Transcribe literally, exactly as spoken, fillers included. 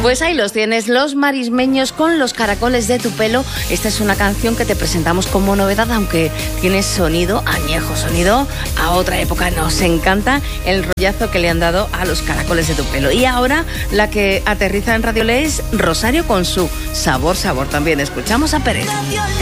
Pues ahí los tienes, Los Marismeños con Los Caracoles de tu Pelo. Esta es una canción que te presentamos como novedad, aunque tiene sonido añejo, sonido a otra época. Nos encanta el rollazo que le han dado a Los Caracoles de tu Pelo. Y ahora la que aterriza en Radio Le es Rosario con su Sabor Sabor. También escuchamos a Pérez.